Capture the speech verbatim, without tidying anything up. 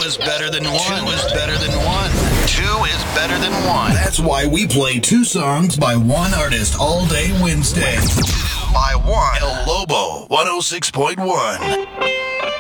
is better than one. Two is better than one. Two is better than one. That's why we play two songs by one artist all day Wednesday. By one. El Lobo, one oh six point one.